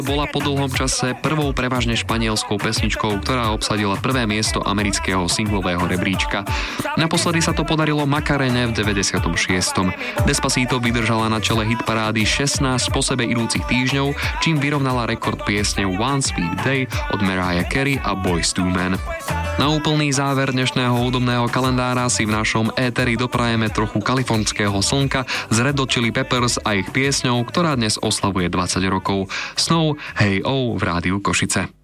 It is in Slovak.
bola po dlhom čase prvou prevažne španielskou pesničkou, ktorá obsadila prvé miesto amerického singlového rebríčka. Naposledy sa to podarilo Macarene v 96. Despacito vydržala na čele hitparády 16 po sebe idúcich týždňov, čím vyrovnala rekord piesne One Sweet Day od Mariah Carey a Boyz II Men. Na úplný záver dnešného hudobného kalendára si v našom éteri doprajeme trochu kalifornského slnka z Red Hot Chili Peppers a ich piesňou, ktorá dnes oslavuje 20 rokov. Snow, Hey Oh v rádiu Košice.